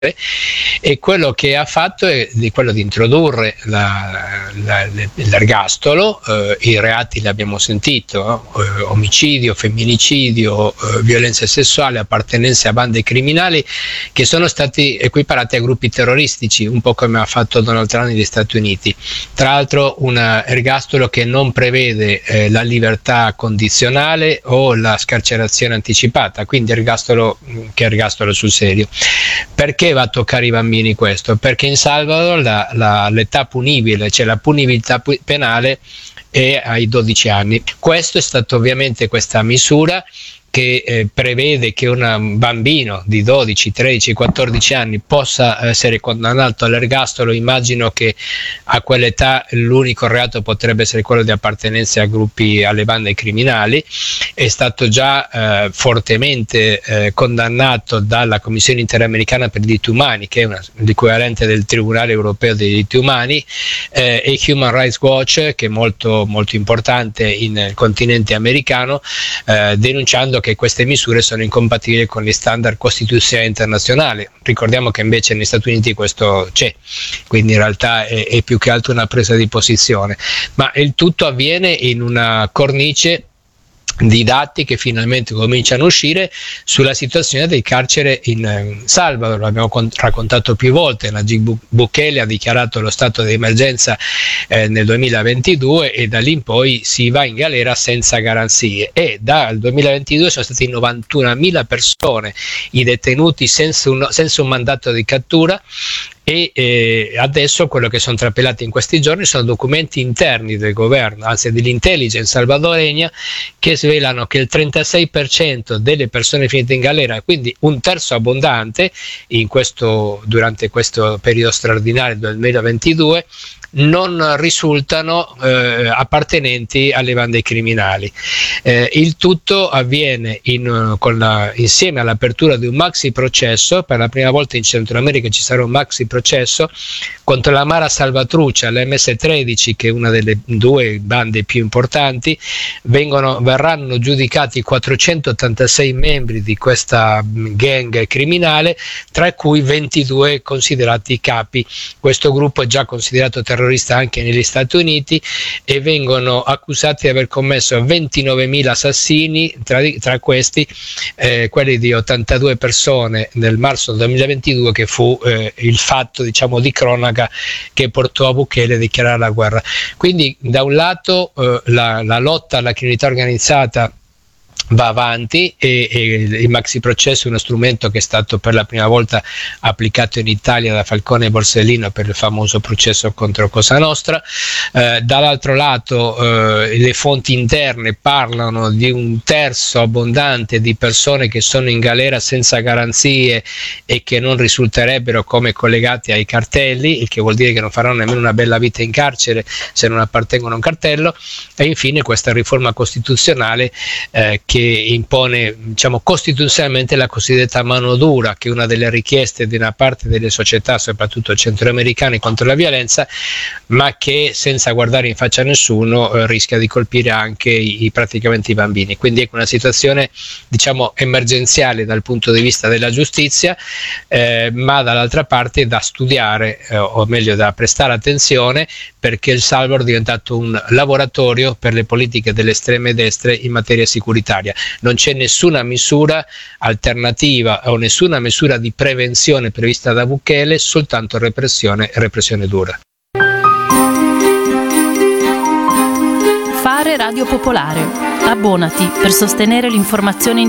e quello che ha fatto è quello di introdurre l'ergastolo. I reati li abbiamo sentito, omicidio, femminicidio, violenza sessuale, appartenenze a bande criminali, che sono stati equiparati a gruppi terroristici, un po' come ha fatto Donald Trump negli Stati Uniti. Tra l'altro un ergastolo che non prevede la libertà condizionale o la scarcerazione anticipata, quindi ergastolo sul serio. Perché va a toccare i bambini questo? Perché in Salvador l'età punibile, cioè la punibilità penale, è ai 12 anni. Questo è stato ovviamente questa misura che prevede che un bambino di 12, 13, 14 anni possa essere condannato all'ergastolo. Immagino che a quell'età l'unico reato potrebbe essere quello di appartenenza a gruppi, alle bande criminali. È stato già fortemente condannato dalla Commissione Interamericana per i diritti umani, che è l'equivalente del Tribunale Europeo dei diritti umani, e Human Rights Watch, che è molto, molto importante nel continente americano, denunciando che queste misure sono incompatibili con gli standard costituzionali internazionali. Ricordiamo che invece negli Stati Uniti questo c'è, quindi in realtà è più che altro una presa di posizione, ma il tutto avviene in una cornice di dati che finalmente cominciano a uscire sulla situazione del carcere in Salvador. L'abbiamo raccontato più volte. Nayib Bukele ha dichiarato lo stato di emergenza nel 2022 e da lì in poi si va in galera senza garanzie, e dal 2022 sono stati 91.000 persone i detenuti senza un mandato di cattura. E adesso quello che sono trapelati in questi giorni sono documenti interni del governo, anzi dell'intelligence salvadoregna, che svelano che il 36% delle persone finite in galera, quindi un terzo abbondante durante questo periodo straordinario del 2022, non risultano appartenenti alle bande criminali. Il tutto avviene insieme all'apertura di un maxi processo. Per la prima volta in Centro America ci sarà un maxi processo contro la Mara Salvatrucha, l'MS-13, che è una delle due bande più importanti. Verranno giudicati 486 membri di questa gang criminale, tra cui 22 considerati capi. Questo gruppo è già considerato terrorista anche negli Stati Uniti e vengono accusati di aver commesso 29.000 assassini, tra questi quelli di 82 persone nel marzo del 2022, che fu il fatto, diciamo, di cronaca che portò a Bukele a dichiarare la guerra. Quindi da un lato la lotta alla criminalità organizzata va avanti e il maxi processo è uno strumento che è stato per la prima volta applicato in Italia da Falcone e Borsellino per il famoso processo contro Cosa Nostra. Dall'altro lato le fonti interne parlano di un terzo abbondante di persone che sono in galera senza garanzie e che non risulterebbero come collegati ai cartelli, il che vuol dire che non faranno nemmeno una bella vita in carcere se non appartengono a un cartello. E infine questa riforma costituzionale che impone, diciamo, costituzionalmente la cosiddetta mano dura, che è una delle richieste di una parte delle società, soprattutto centroamericane, contro la violenza, ma che senza guardare in faccia a nessuno rischia di colpire anche praticamente i bambini. Quindi è una situazione, diciamo, emergenziale dal punto di vista della giustizia, ma dall'altra parte da studiare, o meglio da prestare attenzione, perché il Salvador è diventato un laboratorio per le politiche delle estreme destre in materia securitaria. Non c'è nessuna misura alternativa o nessuna misura di prevenzione prevista da Bukele, soltanto repressione dura. Fare Radio Popolare. Abbonati per sostenere l'informazione